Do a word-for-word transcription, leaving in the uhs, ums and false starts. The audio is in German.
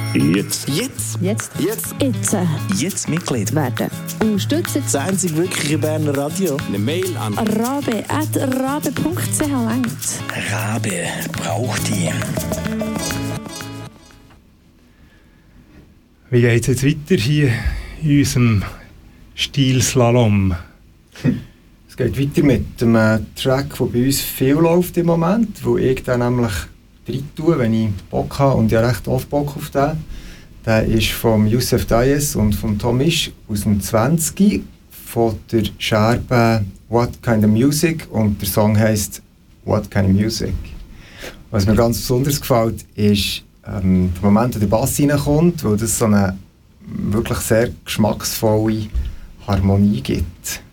Jetzt. Jetzt. Jetzt. Jetzt. Jetzt. Jetzt Mitglied Werden. Unterstützen. Das einzig wirkliche Berner Radio. Eine Mail an rabe at rabe punkt c h lenkt. Rabe braucht die. Wie geht es jetzt weiter hier in unserem Stilslalom? Es geht weiter mit einem Track, der bei uns viel läuft im Moment, wo ich dann nämlich rein tue, wenn ich Bock habe, und ja recht oft Bock auf den. Der ist vom Youssef Dayes und von Tomisch aus dem zwanzig von der Scherbe What Kind of Music, und der Song heisst What Kind of Music. Was mir ganz besonders gefällt, ist ähm, der Moment, wo der Bass reinkommt, weil das so eine wirklich sehr geschmacksvolle Harmonie gibt.